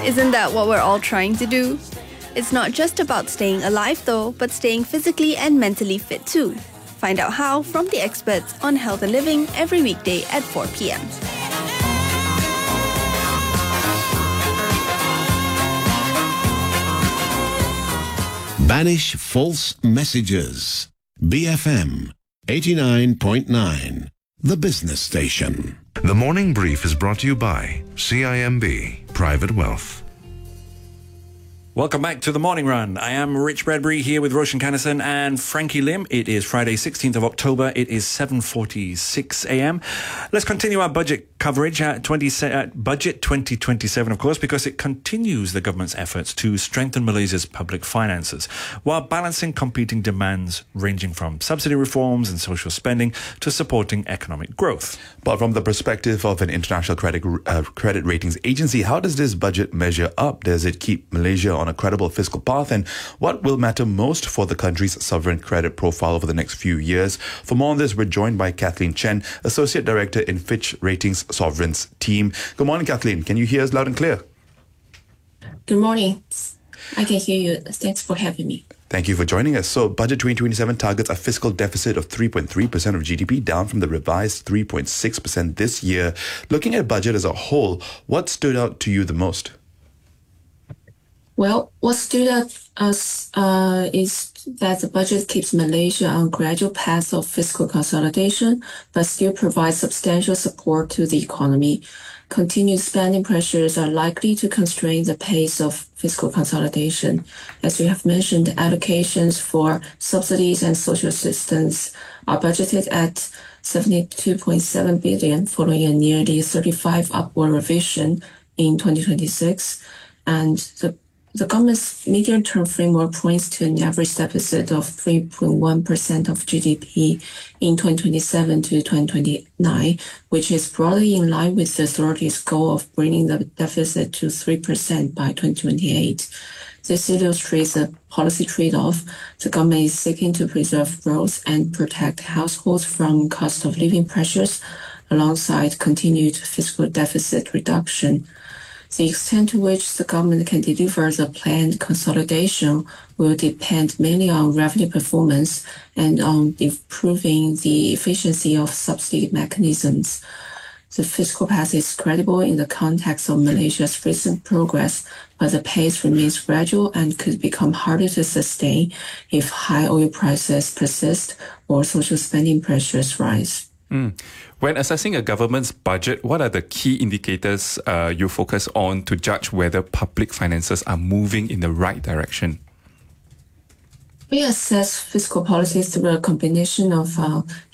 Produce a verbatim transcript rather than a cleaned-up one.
Isn't that what we're all trying to do? It's not just about staying alive though, but staying physically and mentally fit too. Find out how from the experts on Health and Living every weekday at four p.m. Banish false messages. B F M eighty-nine point nine, the business station. The Morning Brief is brought to you by C I M B Private Wealth. Welcome back to the Morning Run. I am Rich Bradbury here with Roshan Kannison and Frankie Lim. It is Friday, sixteenth of October. It is seven forty-six a.m. Let's continue our budget coverage at twenty, uh, Budget twenty twenty-seven, of course, because it continues the government's efforts to strengthen Malaysia's public finances while balancing competing demands ranging from subsidy reforms and social spending to supporting economic growth. But from the perspective of an international credit uh, credit ratings agency, how does this budget measure up? Does it keep Malaysia on a credible fiscal path, and what will matter most for the country's sovereign credit profile over the next few years? For more on this, we're joined by Kathleen Chen, Associate Director in Fitch Ratings Sovereigns team. Good morning, Kathleen. Can you hear us loud and clear? Good morning. I can hear you. Thanks for having me. Thank you for joining us. So, Budget twenty twenty-seven targets a fiscal deficit of three point three percent of G D P, down from the revised three point six percent this year. Looking at budget as a whole, what stood out to you the most? Well, what stood out us uh, is that the budget keeps Malaysia on a gradual path of fiscal consolidation, but still provides substantial support to the economy. Continued spending pressures are likely to constrain the pace of fiscal consolidation. As you have mentioned, allocations for subsidies and social assistance are budgeted at seventy-two point seven billion, following a nearly thirty-five upward revision in twenty twenty-six, and the The government's medium-term framework points to an average deficit of three point one percent of G D P in twenty twenty-seven to twenty twenty-nine, which is broadly in line with the authority's goal of bringing the deficit to three percent by twenty twenty-eight. This illustrates a policy trade-off. The government is seeking to preserve growth and protect households from cost of living pressures alongside continued fiscal deficit reduction. The extent to which the government can deliver the planned consolidation will depend mainly on revenue performance and on improving the efficiency of subsidy mechanisms. The fiscal path is credible in the context of Malaysia's recent progress, but the pace remains gradual and could become harder to sustain if high oil prices persist or social spending pressures rise. Mm. When assessing a government's budget, what are the key indicators uh, you focus on to judge whether public finances are moving in the right direction? We assess fiscal policy through a combination of uh,